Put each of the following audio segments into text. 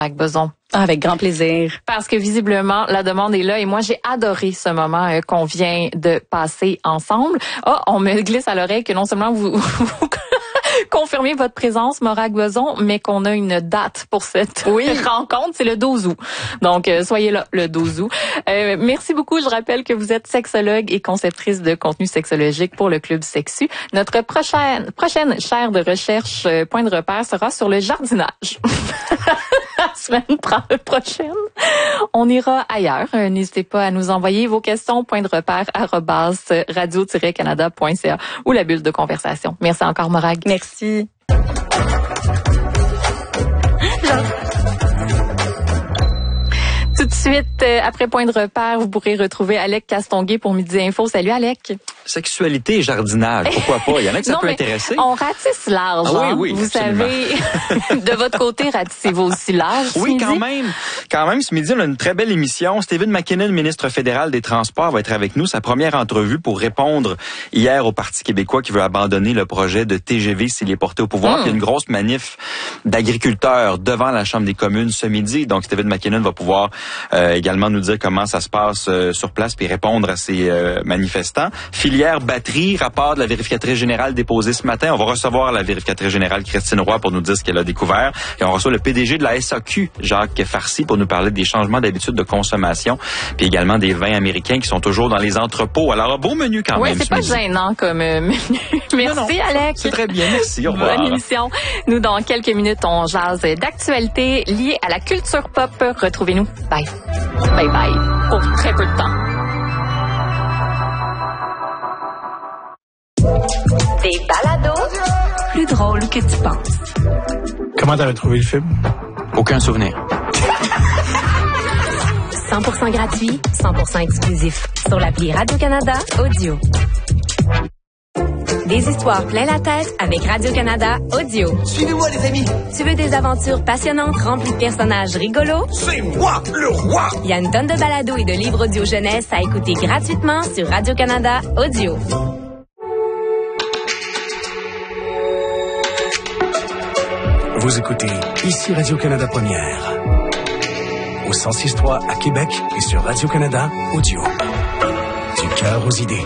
Avec Beson. Avec grand plaisir. Parce que visiblement, la demande est là et moi, j'ai adoré ce moment qu'on vient de passer ensemble. On me glisse à l'oreille que non seulement vous confirmez votre présence, Morag Beson, mais qu'on a une date pour cette rencontre. C'est le 12 août. Donc, soyez là le 12 août. Merci beaucoup. Je rappelle que vous êtes sexologue et conceptrice de contenu sexologique pour le Club Sexu. Notre prochaine chaire de recherche, point de repère, sera sur le jardinage. La semaine prochaine, on ira ailleurs. N'hésitez pas à nous envoyer vos questions, point de repère, @radio-canada.ca ou la bulle de conversation. Merci encore, Morag. Merci. Tout de suite, après point de repère, vous pourrez retrouver Alec Castonguay pour Midi Info. Salut, Alec. Sexualité et jardinage, pourquoi pas? Il y en a que ça peut intéresser. On ratisse large, oui, vous absolument. savez, de votre côté, ratissez-vous aussi large. Oui, quand même, ce midi, on a une très belle émission. Stephen McKinnon, ministre fédéral des Transports, va être avec nous. Sa première entrevue pour répondre hier au Parti québécois qui veut abandonner le projet de TGV s'il est porté au pouvoir. Il y a une grosse manif d'agriculteurs devant la Chambre des communes ce midi. Donc, Stephen McKinnon va pouvoir également nous dire comment ça se passe sur place puis répondre à ces manifestants. Filière batterie, rapport de la vérificatrice générale déposé ce matin. On va recevoir la vérificatrice générale Christine Roy pour nous dire ce qu'elle a découvert. Et on reçoit le PDG de la SAQ, Jacques Farcy, pour nous parler des changements d'habitude de consommation, puis également des vins américains qui sont toujours dans les entrepôts. Alors, un beau menu quand même. Oui, c'est pas gênant comme menu. Merci, non, Alec. C'est très bien, merci. Au revoir. Bonne émission. Nous, dans quelques minutes, on jase d'actualités liées à la culture pop. Retrouvez-nous. Bye. Bye bye. Pour très peu de temps. Des balados plus drôles que tu penses. Comment t'avais trouvé le film? Aucun souvenir. 100% gratuit, 100% exclusif. Sur l'appli Radio-Canada Audio. Des histoires plein la tête avec Radio-Canada Audio. Suivez-moi, les amis. Tu veux des aventures passionnantes remplies de personnages rigolos? C'est moi, le roi! Il y a une tonne de balados et de livres audio jeunesse à écouter gratuitement sur Radio-Canada Audio. Vous écoutez ici Radio-Canada Première. Au 106.3 à Québec et sur Radio-Canada Audio. Du cœur aux idées.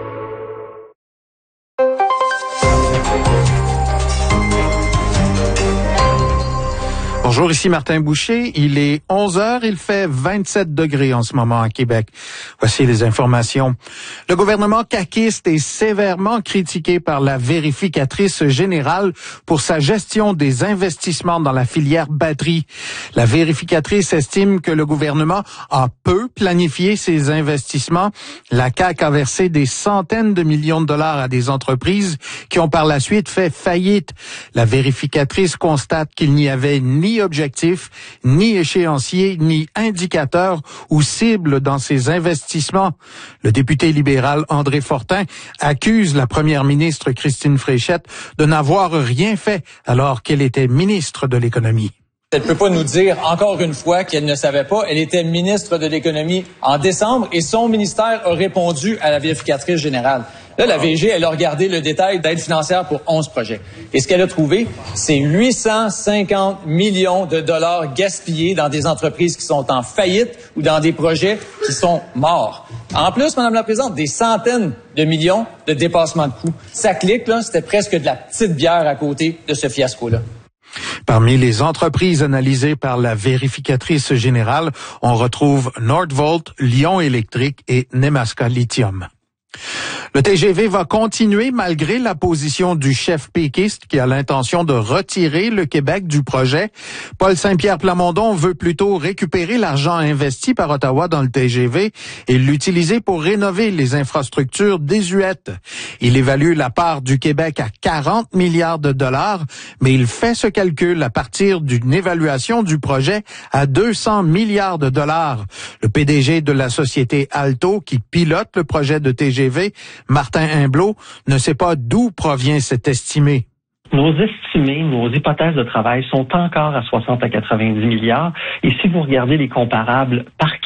Bonjour, ici Martin Boucher. Il est 11h, il fait 27 degrés en ce moment à Québec. Voici les informations. Le gouvernement caquiste est sévèrement critiqué par la vérificatrice générale pour sa gestion des investissements dans la filière batterie. La vérificatrice estime que le gouvernement a peu planifié ses investissements. La CAQ a versé des centaines de millions de dollars à des entreprises qui ont par la suite fait faillite. La vérificatrice constate qu'il n'y avait ni objectif, ni échéancier, ni indicateur ou cible dans ces investissements. Le député libéral André Fortin accuse la première ministre Christine Fréchette de n'avoir rien fait alors qu'elle était ministre de l'économie. Elle ne peut pas nous dire encore une fois qu'elle ne savait pas. Elle était ministre de l'Économie en décembre et son ministère a répondu à la vérificatrice générale. Là, la VG, elle a regardé le détail d'aide financière pour 11 projets. Et ce qu'elle a trouvé, c'est 850 millions de dollars gaspillés dans des entreprises qui sont en faillite ou dans des projets qui sont morts. En plus, Madame la Présidente, des centaines de millions de dépassements de coûts. Ça clique, là, c'était presque de la petite bière à côté de ce fiasco-là. Parmi les entreprises analysées par la vérificatrice générale, on retrouve Nordvolt, Lion Électrique et Nemaska Lithium. Le TGV va continuer malgré la position du chef péquiste qui a l'intention de retirer le Québec du projet. Paul Saint-Pierre Plamondon veut plutôt récupérer l'argent investi par Ottawa dans le TGV et l'utiliser pour rénover les infrastructures désuètes. Il évalue la part du Québec à 40 milliards de dollars, mais il fait ce calcul à partir d'une évaluation du projet à 200 milliards de dollars. Le PDG de la société Alto, qui pilote le projet de TGV, Martin Humblot, ne sait pas d'où provient cet estimé. Nos estimés, nos hypothèses de travail sont encore à 60 à 90 milliards. Et si vous regardez les comparables par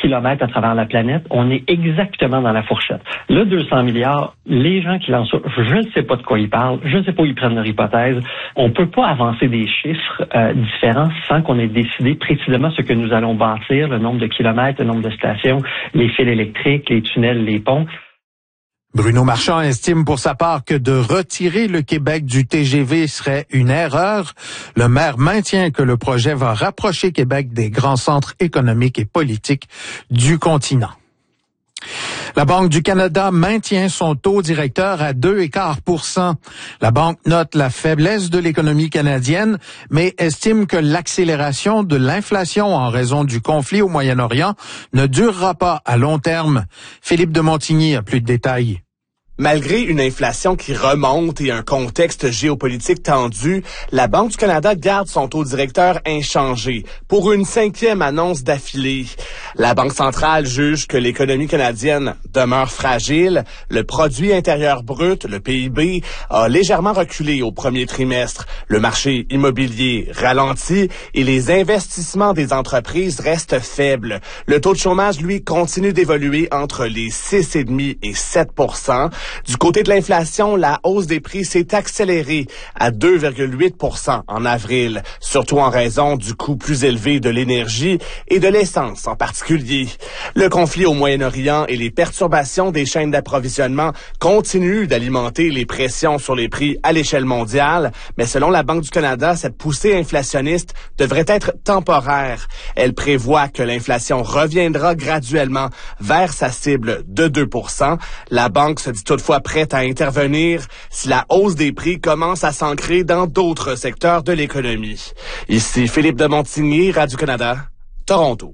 kilomètres à travers la planète, on est exactement dans la fourchette. Le 200 milliards, les gens qui lancent ça, je ne sais pas de quoi ils parlent, je ne sais pas où ils prennent leur hypothèse. On ne peut pas avancer des chiffres différents sans qu'on ait décidé précisément ce que nous allons bâtir, le nombre de kilomètres, le nombre de stations, les fils électriques, les tunnels, les ponts. Bruno Marchand estime pour sa part que de retirer le Québec du TGV serait une erreur. Le maire maintient que le projet va rapprocher Québec des grands centres économiques et politiques du continent. La Banque du Canada maintient son taux directeur à 2,25%. La banque note la faiblesse de l'économie canadienne, mais estime que l'accélération de l'inflation en raison du conflit au Moyen-Orient ne durera pas à long terme. Philippe de Montigny a plus de détails. Malgré une inflation qui remonte et un contexte géopolitique tendu, la Banque du Canada garde son taux directeur inchangé pour une 5e annonce d'affilée. La Banque centrale juge que l'économie canadienne demeure fragile. Le produit intérieur brut, le PIB, a légèrement reculé au premier trimestre. Le marché immobilier ralentit et les investissements des entreprises restent faibles. Le taux de chômage, lui, continue d'évoluer entre les 6,5 et 7%. Du côté de l'inflation, la hausse des prix s'est accélérée à 2,8% en avril, surtout en raison du coût plus élevé de l'énergie et de l'essence en particulier. Le conflit au Moyen-Orient et les perturbations des chaînes d'approvisionnement continuent d'alimenter les pressions sur les prix à l'échelle mondiale, mais selon la Banque du Canada, cette poussée inflationniste devrait être temporaire. Elle prévoit que l'inflation reviendra graduellement vers sa cible de 2%. La banque se dit toutefois prête à intervenir si la hausse des prix commence à s'ancrer dans d'autres secteurs de l'économie. Ici Philippe de Montigny, Radio-Canada, Toronto.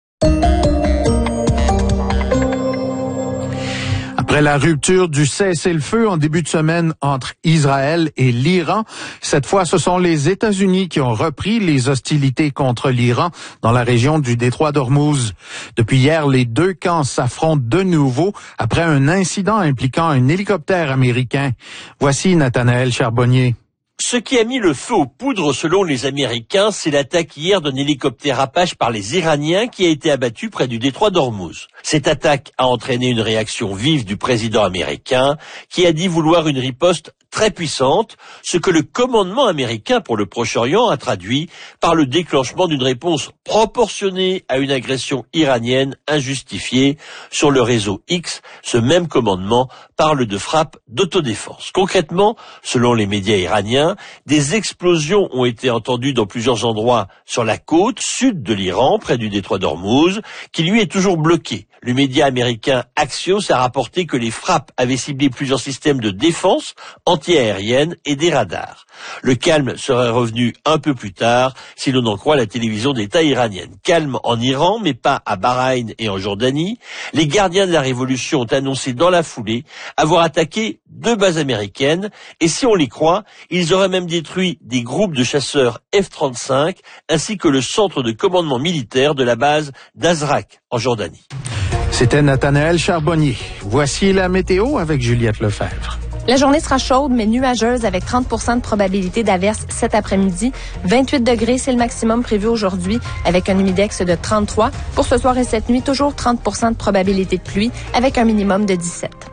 Après la rupture du cessez-le-feu en début de semaine entre Israël et l'Iran, cette fois ce sont les États-Unis qui ont repris les hostilités contre l'Iran dans la région du détroit d'Ormuz. Depuis hier, les deux camps s'affrontent de nouveau après un incident impliquant un hélicoptère américain. Voici Nathanaël Charbonnier. Ce qui a mis le feu aux poudres selon les Américains, c'est l'attaque hier d'un hélicoptère Apache par les Iraniens qui a été abattu près du détroit d'Ormuz. Cette attaque a entraîné une réaction vive du président américain qui a dit vouloir une riposte très puissante, ce que le commandement américain pour le Proche-Orient a traduit par le déclenchement d'une réponse proportionnée à une agression iranienne injustifiée. Sur le réseau X, ce même commandement parle de frappe d'autodéfense. Concrètement, selon les médias iraniens, des explosions ont été entendues dans plusieurs endroits sur la côte sud de l'Iran, près du détroit d'Ormuz, qui lui est toujours bloqué. Le média américain Axios a rapporté que les frappes avaient ciblé plusieurs systèmes de défense anti-aérienne et des radars. Le calme serait revenu un peu plus tard, si l'on en croit la télévision d'État iranienne. Calme en Iran, mais pas à Bahreïn et en Jordanie. Les gardiens de la révolution ont annoncé dans la foulée avoir attaqué 2 bases américaines, et si on les croit, ils auraient même détruit des groupes de chasseurs F-35, ainsi que le centre de commandement militaire de la base d'Azraq, en Jordanie. C'était Nathanaël Charbonnier. Voici la météo avec Juliette Lefebvre. La journée sera chaude, mais nuageuse avec 30% de probabilité d'averse cet après-midi. 28 degrés, c'est le maximum prévu aujourd'hui avec un humidex de 33. Pour ce soir et cette nuit, toujours 30% de probabilité de pluie avec un minimum de 17.